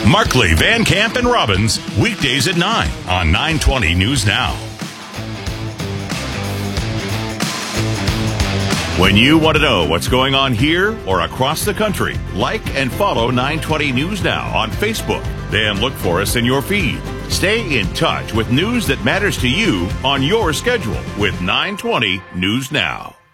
Markley, Van Camp, and Robbins, weekdays at 9 on 920 News Now. When you want to know what's going on here or across the country, like and follow 920 News Now on Facebook. Then look for us in your feed. Stay in touch with news that matters to you on your schedule with 920 News Now.